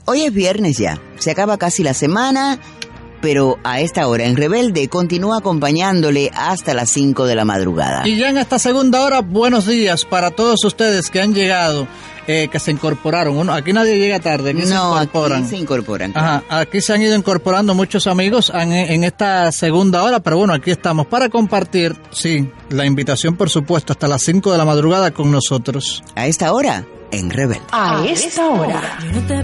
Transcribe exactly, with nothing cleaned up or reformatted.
Hoy es viernes ya, se acaba casi la semana, pero a esta hora en Rebelde continúa acompañándole hasta las cinco de la madrugada. Y ya en esta segunda hora, buenos días para todos ustedes que han llegado, eh, que se incorporaron. Uno, aquí nadie llega tarde, aquí no, se incorporan. aquí se incorporan. Ajá, aquí se han ido incorporando muchos amigos en, en esta segunda hora, pero bueno, aquí estamos para compartir, sí, la invitación por supuesto, hasta las cinco de la madrugada con nosotros. A esta hora, en Rebelde. A esta hora.